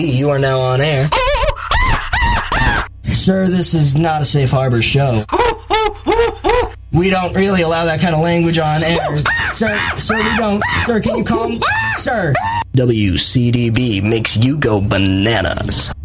You are now on air. Sir, this is not a safe harbor show. We don't really allow that kind of language on air. Sir, we don't. Sir, can you calm? Sir. WCDB makes you go bananas.